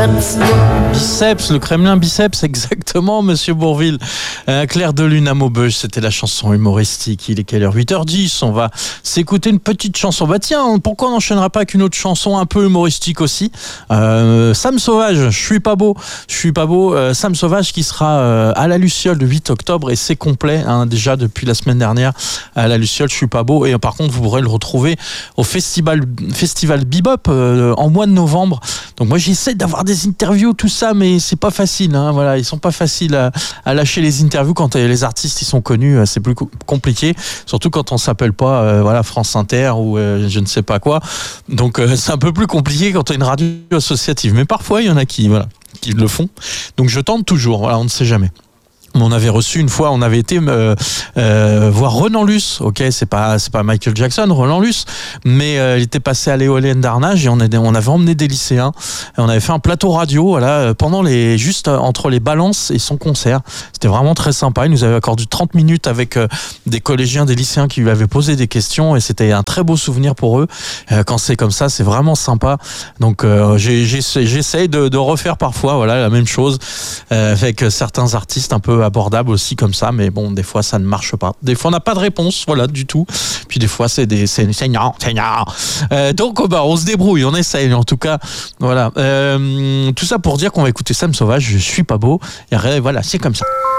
Biceps, le Kremlin biceps, exactement, monsieur Bourvil. Clair de lune à Maubeuge, c'était la chanson humoristique. Il est quelle heure? 8h10. On va s'écouter une petite chanson. Bah tiens, pourquoi on n'enchaînera pas avec une autre chanson un peu humoristique aussi? Sam Sauvage, je suis pas beau. Sam Sauvage qui sera à la Luciole le 8 octobre et c'est complet, hein, déjà depuis la semaine dernière à la Luciole, je suis pas beau. Et par contre, vous pourrez le retrouver au festival Bebop en mois de novembre. Donc moi, j'essaie d'avoir des interviews, tout ça, mais c'est pas facile, hein, voilà, ils sont pas faciles à lâcher les interviews quand les artistes ils sont connus, c'est plus compliqué, surtout quand on s'appelle pas voilà, France Inter ou je ne sais pas quoi. Donc c'est un peu plus compliqué quand on a une radio associative, mais parfois il y en a qui le font. Donc je tente toujours, voilà, on ne sait jamais. On avait reçu une fois, on avait été voir Renan Luce. Ok, c'est pas Michael Jackson, Renan Luce, mais il était passé à l'éolienne d'Arnage et on avait emmené des lycéens. Et on avait fait un plateau radio, voilà, pendant juste entre les balances et son concert. C'était vraiment très sympa. Il nous avait accordé 30 minutes avec des collégiens, des lycéens qui lui avaient posé des questions et c'était un très beau souvenir pour eux. Quand c'est comme ça, c'est vraiment sympa. Donc j'essaye de refaire parfois, voilà, la même chose avec certains artistes un peu abordable aussi comme ça, mais bon, des fois ça ne marche pas, des fois on n'a pas de réponse, voilà, du tout, puis des fois c'est non. Donc bah on se débrouille, on essaye en tout cas, voilà, tout ça pour dire qu'on va écouter Sam Sauvage, je suis pas beau, et voilà, c'est comme ça.